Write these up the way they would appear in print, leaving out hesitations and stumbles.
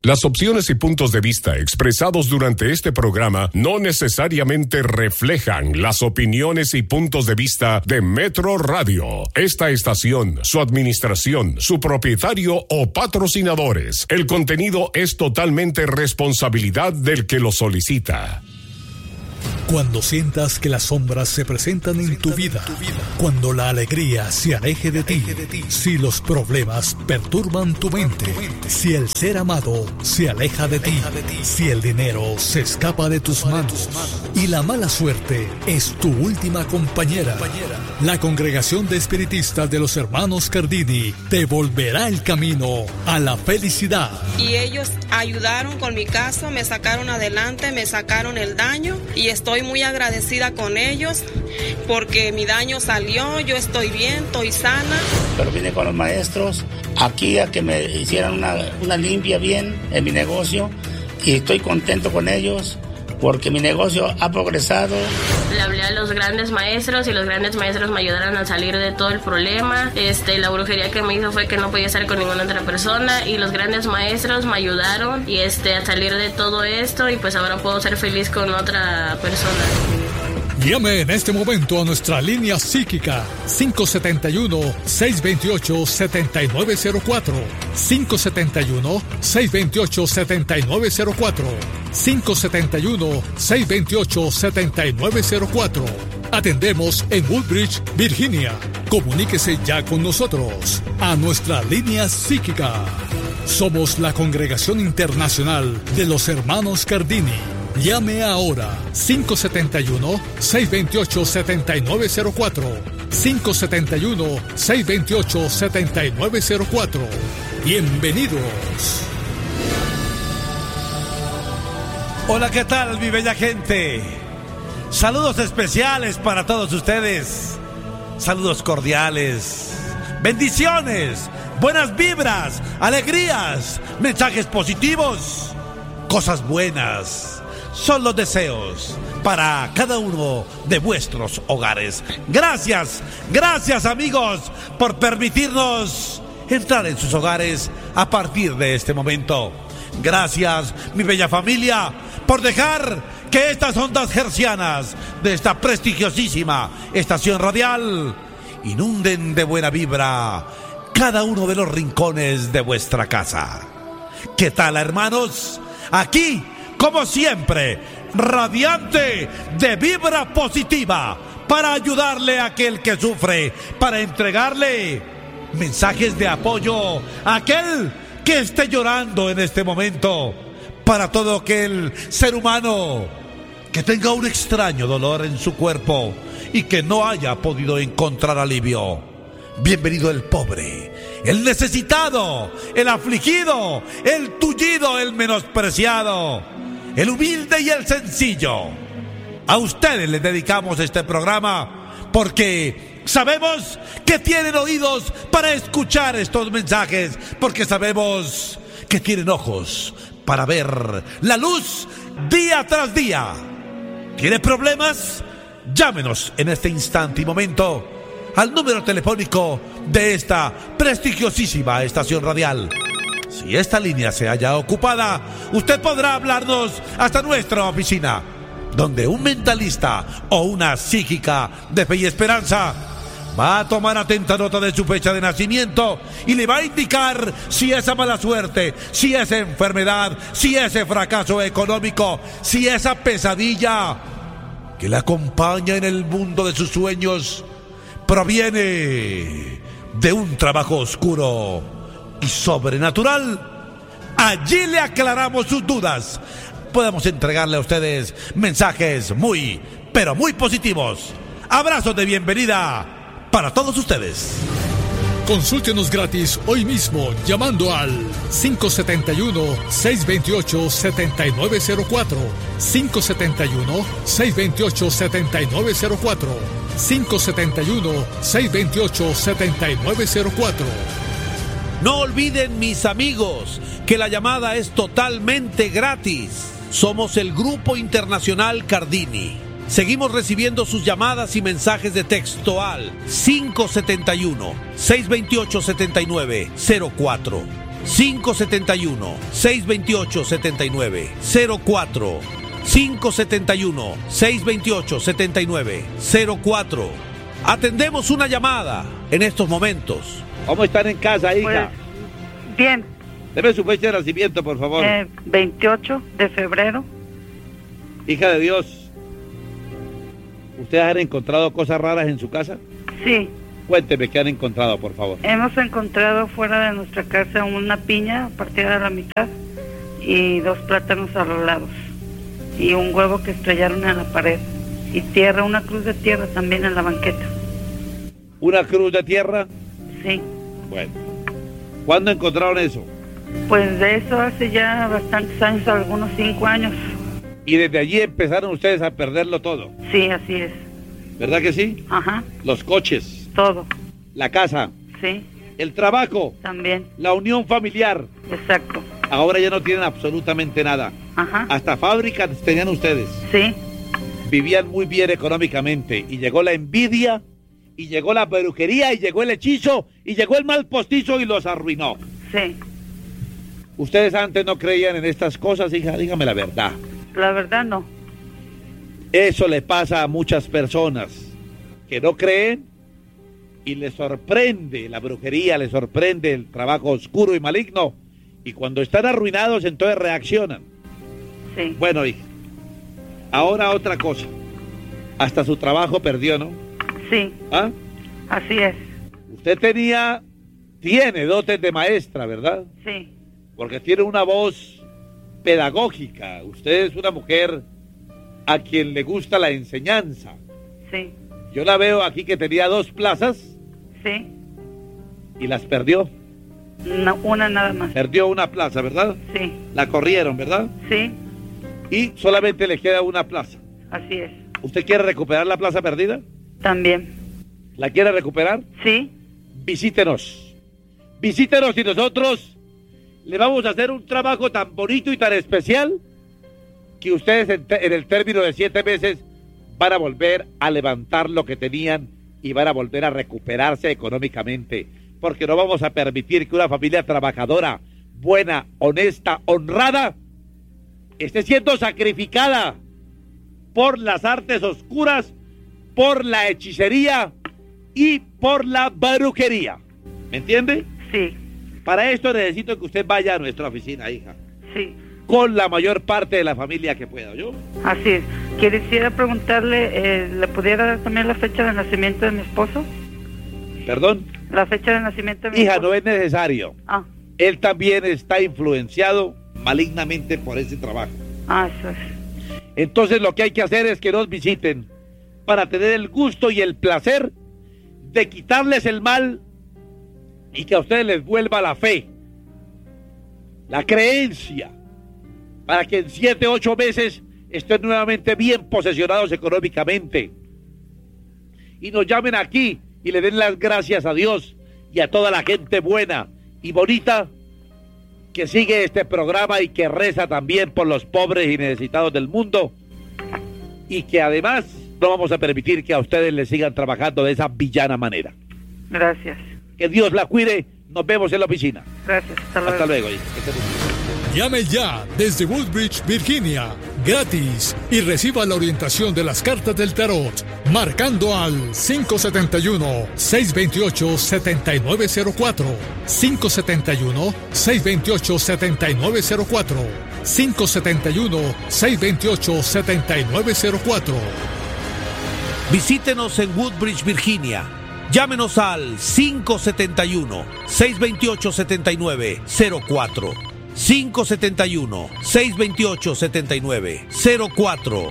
Las opiniones y puntos de vista expresados durante este programa no necesariamente reflejan las opiniones y puntos de vista de Metro Radio, esta estación, su administración, su propietario o patrocinadores. El contenido es totalmente responsabilidad del que lo solicita. Cuando sientas que las sombras se presentan en tu vida, cuando la alegría se aleje de ti, si los problemas perturban tu mente, si el ser amado se aleja de ti, si el dinero se escapa de tus manos y la mala suerte es tu última compañera, la Congregación de Espiritistas de los Hermanos Cardini te volverá el camino a la felicidad. Y ellos ayudaron con mi caso, me sacaron adelante, me sacaron el daño y estoy muy agradecida con ellos porque mi daño salió, yo estoy bien, estoy sana. Pero vine con los maestros aquí a que me hicieran una limpia bien en mi negocio y estoy contento con ellos porque mi negocio ha progresado. Le hablé a los grandes maestros y los grandes maestros me ayudaron a salir de todo el problema. La brujería que me hizo fue que no podía estar con ninguna otra persona y los grandes maestros me ayudaron y a salir de todo esto y pues ahora puedo ser feliz con otra persona. Llame en este momento a nuestra línea psíquica 571-628-7904 571-628-7904 571-628-7904. Atendemos en Woodbridge, Virginia. Comuníquese ya con nosotros a nuestra línea psíquica. Somos la Congregación Internacional de los Hermanos Cardini. Llame ahora 571-628-7904 571-628-7904. Bienvenidos. Hola, ¿qué tal, mi bella gente? Saludos especiales para todos ustedes. Saludos cordiales. Bendiciones, buenas vibras, alegrías, mensajes positivos, cosas buenas. Son los deseos para cada uno de vuestros hogares. Gracias, gracias amigos por permitirnos entrar en sus hogares a partir de este momento. Gracias, mi bella familia, por dejar que estas ondas hercianas de esta prestigiosísima estación radial inunden de buena vibra cada uno de los rincones de vuestra casa. ¿Qué tal, hermanos? Aquí, como siempre, radiante de vibra positiva para ayudarle a aquel que sufre, para entregarle mensajes de apoyo a aquel que esté llorando en este momento, para todo aquel ser humano que tenga un extraño dolor en su cuerpo y que no haya podido encontrar alivio. Bienvenido el pobre, el necesitado, el afligido, el tullido, el menospreciado, el humilde y el sencillo. A ustedes les dedicamos este programa porque sabemos que tienen oídos para escuchar estos mensajes, porque sabemos que tienen ojos para ver la luz día tras día. ¿Tiene problemas? Llámenos en este instante y momento al número telefónico de esta prestigiosísima estación radial. Si esta línea se halla ocupada, usted podrá hablarnos hasta nuestra oficina, donde un mentalista o una psíquica de fe y esperanza va a tomar atenta nota de su fecha de nacimiento y le va a indicar si esa mala suerte, si esa enfermedad, si ese fracaso económico, si esa pesadilla que la acompaña en el mundo de sus sueños proviene de un trabajo oscuro y sobrenatural. Allí le aclaramos sus dudas. Podemos entregarle a ustedes mensajes muy, pero muy positivos. Abrazos de bienvenida para todos ustedes. Consúltenos gratis hoy mismo llamando al 571-628-7904 571-628-7904 571-628-7904. No olviden, mis amigos, que la llamada es totalmente gratis. Somos el Grupo Internacional Cardini. Seguimos recibiendo sus llamadas y mensajes de texto al 571-628-7904. 571-628-7904. 571-628-7904. Atendemos una llamada en estos momentos. ¿Cómo están en casa, hija? Pues, bien. Deme su fecha de nacimiento, por favor. 28 de febrero. Hija de Dios, ¿ustedes han encontrado cosas raras en su casa? Sí. Cuénteme qué han encontrado, por favor. Hemos encontrado fuera de nuestra casa una piña partida a la mitad y 2 plátanos a los lados y un huevo que estrellaron en la pared y tierra, una cruz de tierra también en la banqueta. ¿Una cruz de tierra? Sí. Bueno, ¿cuándo encontraron eso? Pues de eso hace ya bastantes años, algunos 5 años. Y desde allí empezaron ustedes a perderlo todo. Sí, así es. ¿Verdad que sí? Ajá. Los coches. Todo. La casa. Sí. El trabajo. También. La unión familiar. Exacto. Ahora ya no tienen absolutamente nada. Ajá. Hasta fábricas tenían ustedes. Sí. Vivían muy bien económicamente y llegó la envidia y llegó la brujería y llegó el hechizo y llegó el mal postizo y los arruinó. Sí. ¿Ustedes antes no creían en estas cosas, hija? Dígame la verdad. La verdad no. Eso le pasa a muchas personas que no creen y les sorprende la brujería, les sorprende el trabajo oscuro y maligno y cuando están arruinados entonces reaccionan. Sí. Bueno, hija, ahora otra cosa. Hasta su trabajo perdió, ¿no? Sí. ¿Ah? Así es. Usted tiene dotes de maestra, ¿verdad? Sí. Porque tiene una voz pedagógica. Usted es una mujer a quien le gusta la enseñanza. Sí. Yo la veo aquí que tenía 2 plazas. Sí. Y las perdió. No, una nada más. Perdió una plaza, ¿verdad? Sí. La corrieron, ¿verdad? Sí. Y solamente le queda una plaza. Así es. ¿Usted quiere recuperar la plaza perdida? También. ¿La quiere recuperar? Sí. Visítenos. Visítenos y nosotros le vamos a hacer un trabajo tan bonito y tan especial que ustedes en el término de 7 meses van a volver a levantar lo que tenían y van a volver a recuperarse económicamente. Porque no vamos a permitir que una familia trabajadora, buena, honesta, honrada, esté siendo sacrificada por las artes oscuras, por la hechicería y por la brujería. ¿Me entiende? Sí. Para esto necesito que usted vaya a nuestra oficina, hija. Sí. Con la mayor parte de la familia que pueda, ¿yo? Así es. Quisiera preguntarle, ¿le pudiera dar también la fecha de nacimiento de mi esposo? ¿Perdón? La fecha de nacimiento de mi Hija, esposo. no es necesario. Ah. Él también está influenciado malignamente por ese trabajo. Ah, eso es. Entonces lo que hay que hacer es que nos visiten para tener el gusto y el placer de quitarles el mal y que a ustedes les vuelva la fe, la creencia, para que en 7, 8 meses estén nuevamente bien posesionados económicamente y nos llamen aquí y le den las gracias a Dios y a toda la gente buena y bonita que sigue este programa y que reza también por los pobres y necesitados del mundo y que además no vamos a permitir que a ustedes les sigan trabajando de esa villana manera. Gracias. Que Dios la cuide. Nos vemos en la oficina. Gracias. Hasta luego. Hasta luego. Llame ya desde Woodbridge, Virginia, gratis, y reciba la orientación de las cartas del tarot, marcando al 571-628-7904, 571-628-7904, 571-628-7904. Visítenos en Woodbridge, Virginia. Llámenos al 571-628-7904. 571-628-7904.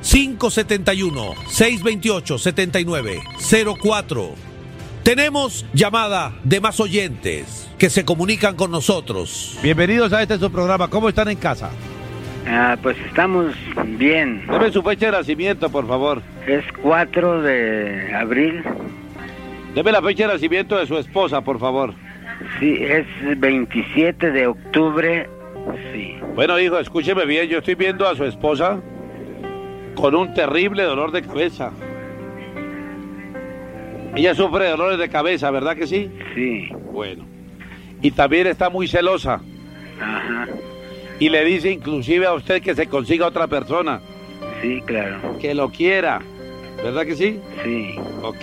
571-628-7904. Tenemos llamada de más oyentes que se comunican con nosotros. Bienvenidos a este su programa. ¿Cómo están en casa? Pues estamos bien. Deme su fecha de nacimiento, por favor. Es 4 de abril. Deme la fecha de nacimiento de su esposa, por favor. Sí, es 27 de octubre. Sí. Bueno, hijo, escúcheme bien. Yo estoy viendo a su esposa con un terrible dolor de cabeza. Ella sufre de dolores de cabeza, ¿verdad que sí? Sí. Bueno. Y también está muy celosa. Ajá. Y le dice inclusive a usted que se consiga otra persona. Sí, claro. Que lo quiera. ¿Verdad que sí? Sí. Ok.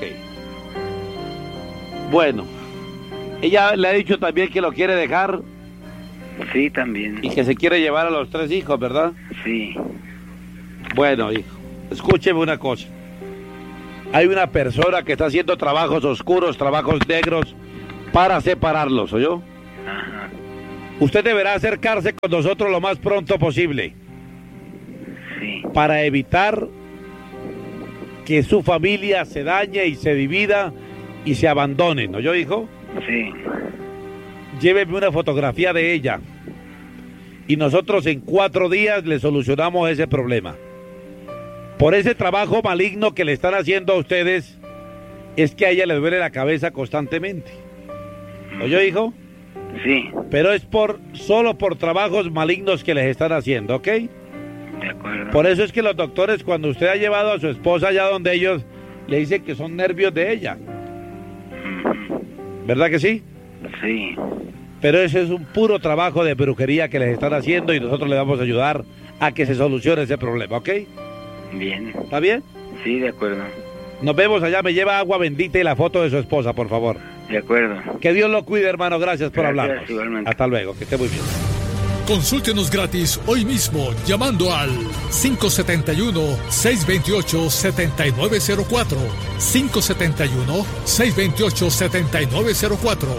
Bueno. Ella le ha dicho también que lo quiere dejar. Sí, también. Y que se quiere llevar a los 3 hijos, ¿verdad? Sí. Bueno, hijo, escúcheme una cosa. Hay una persona que está haciendo trabajos oscuros, trabajos negros, para separarlos, ¿oyó? Ajá. Usted deberá acercarse con nosotros lo más pronto posible. Sí. Para evitar que su familia se dañe y se divida y se abandonen, ¿oyó, hijo? Sí. Lléveme una fotografía de ella y nosotros en 4 días le solucionamos ese problema. Por ese trabajo maligno que le están haciendo a ustedes, es que a ella le duele la cabeza constantemente. ¿Oyó, hijo? Sí. Pero es solo por trabajos malignos que les están haciendo, ¿ok? De acuerdo. Por eso es que los doctores, cuando usted ha llevado a su esposa allá donde ellos, le dicen que son nervios de ella. ¿Verdad que sí? Sí. Pero ese es un puro trabajo de brujería que les están haciendo y nosotros les vamos a ayudar a que se solucione ese problema, ¿ok? Bien. ¿Está bien? Sí, de acuerdo. Nos vemos allá, me lleva agua bendita y la foto de su esposa, por favor. De acuerdo. Que Dios lo cuide, hermano, gracias por hablarnos. Igualmente. Hasta luego, que esté muy bien. Consúltenos gratis hoy mismo llamando al 571-628-7904, 571-628-7904,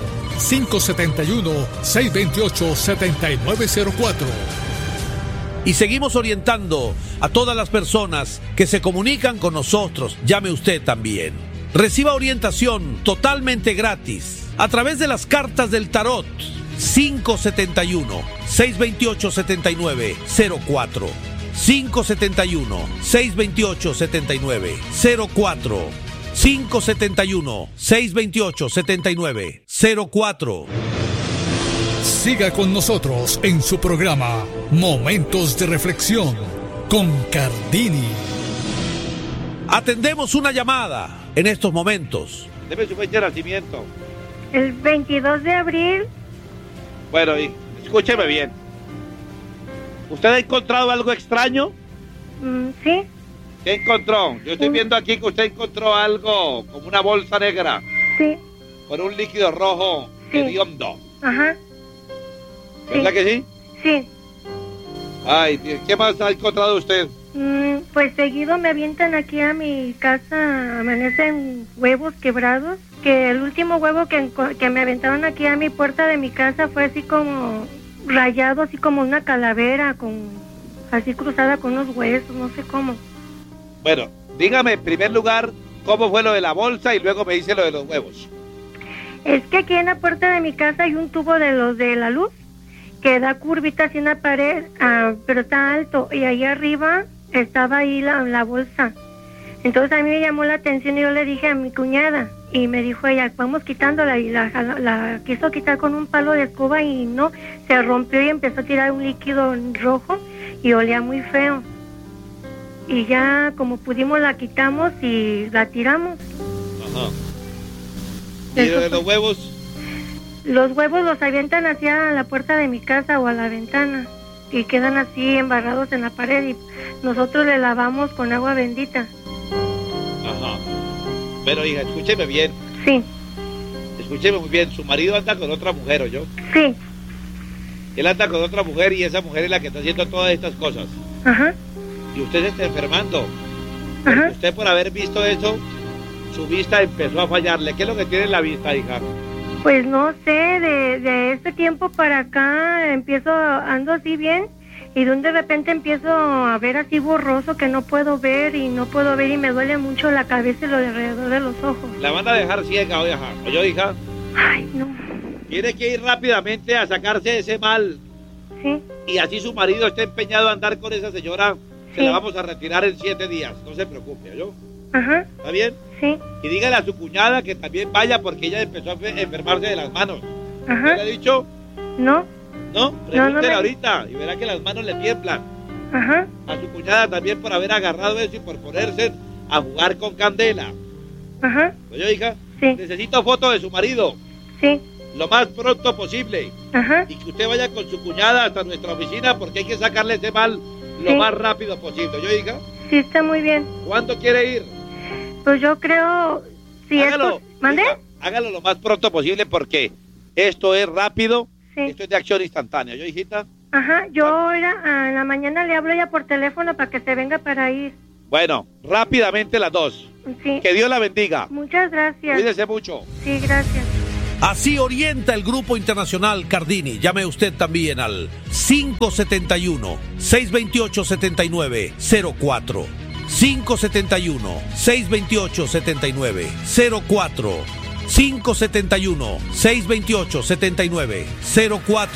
571-628-7904. Y seguimos orientando a todas las personas que se comunican con nosotros. Llame usted también. Reciba orientación totalmente gratis a través de las cartas del tarot. 571-628-7904. 571-628-7904. 571-628-7904. Siga con nosotros en su programa Momentos de Reflexión con Cardini. Atendemos una llamada en estos momentos. Deme su fecha de nacimiento. El 22 de abril. Bueno, y escúcheme bien. ¿Usted ha encontrado algo extraño? Sí. ¿Qué encontró? Yo estoy viendo aquí que usted encontró algo como una bolsa negra. Sí. Con un líquido rojo hediondo. Ajá. ¿Verdad que sí? Sí. Ay, ¿qué más ha encontrado usted? Pues seguido me avientan aquí a mi casa, amanecen huevos quebrados. Que el último huevo que me aventaron aquí a mi puerta de mi casa fue así como rayado, así como una calavera, así cruzada con unos huesos, no sé cómo. Bueno, dígame en primer lugar cómo fue lo de la bolsa y luego me dice lo de los huevos. Es que aquí en la puerta de mi casa hay un tubo de los de la luz que da curvita hacia una pared, pero está alto, y ahí arriba estaba ahí la bolsa. Entonces a mí me llamó la atención y yo le dije a mi cuñada, y me dijo ella, vamos quitándola, y la quiso quitar con un palo de escoba y no, se rompió y empezó a tirar un líquido rojo y olía muy feo. Y ya como pudimos la quitamos y la tiramos. Ajá. ¿Y lo de los huevos? Los huevos los avientan hacia la puerta de mi casa o a la ventana y quedan así embarrados en la pared y nosotros le lavamos con agua bendita. Ajá. Pero hija, escúcheme bien. Sí. Escúcheme muy bien, su marido anda con otra mujer, ¿o yo? Sí. Él anda con otra mujer y esa mujer es la que está haciendo todas estas cosas. Ajá. Y usted se está enfermando. Ajá. Usted por haber visto eso, su vista empezó a fallarle. ¿Qué es lo que tiene en la vista, hija? Pues no sé, de este tiempo para acá ando así bien y de repente empiezo a ver así borroso que no puedo ver y me duele mucho la cabeza y lo de alrededor de los ojos. La van a dejar ciega, hija. ¿Oyó, hija? Ay, no. Tiene que ir rápidamente a sacarse ese mal. Sí. Y así su marido está empeñado a andar con esa señora, se Sí. la vamos a retirar en 7 días. No se preocupe, ¿oyó? Ajá. ¿Está bien? Sí. Y dígale a su cuñada que también vaya porque ella empezó a enfermarse de las manos. Ajá. ¿Le ha dicho? No. ¿No? Pregúntele me- ahorita y verá que las manos le tiemblan. Ajá. A su cuñada también por haber agarrado eso y por ponerse a jugar con candela. Ajá. ¿Oye, hija? Sí. Necesito foto de su marido. Sí. lo más pronto posible. Ajá. Y que usted vaya con su cuñada hasta nuestra oficina porque hay que sacarle ese mal lo más rápido posible. ¿Yo, hija? Sí, está muy bien. ¿Cuándo quiere ir? Pues yo creo... Si Hágalo. ¿Mandé? Hija, hágalo lo más pronto posible porque esto es rápido. Sí. Esto es de acción instantánea. ¿Yo, hijita? Ajá, yo en la mañana le hablo ya por teléfono para que se venga para ir. Bueno, rápidamente las dos. Sí. Que Dios la bendiga. Muchas gracias. Cuídese mucho. Sí, gracias. Así orienta el Grupo Internacional Cardini. Llame usted también al 571-628-7904. 571-628-7904. 571-628-7904.